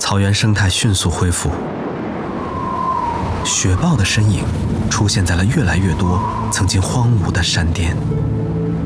草原生态迅速恢复，雪豹的身影出现在了越来越多曾经荒芜的山巅。